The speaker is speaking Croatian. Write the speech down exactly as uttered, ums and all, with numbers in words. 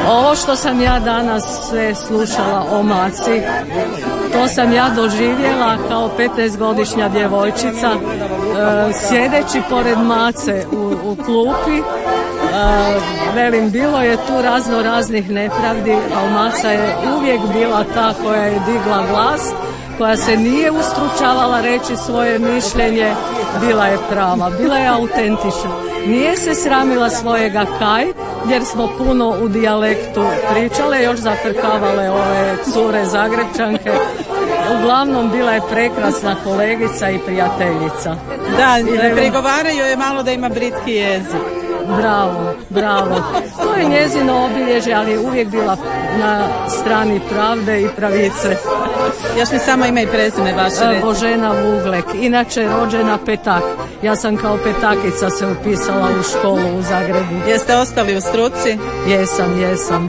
Ovo što sam ja danas sve slušala o maci, to sam ja doživjela kao petnaestogodišnja djevojčica, e, sjedeći pored mace u, u klupi. E, velim, bilo je tu razno raznih nepravdi, ali maca je uvijek bila ta koja je digla glas, koja se nije ustručavala reći svoje mišljenje, bila je prava, bila je autentična. Nije se sramila svojega kaj, jer smo puno u dijalektu pričale, još zafrkavale ove cure Zagrebčanke. Uglavnom bila je prekrasna kolegica i prijateljica. Da, ne prigovaraju je malo da ima britki jezik. Bravo, bravo. To je njezino obilježje, ali je uvijek bila na strani pravde i pravice. Još mi samo ime i prezime vaše reći. Božena Vuglek, inače rođena Petak. Ja sam kao petakica se upisala u školu u Zagrebu. Jeste ostali u struci? Jesam, jesam.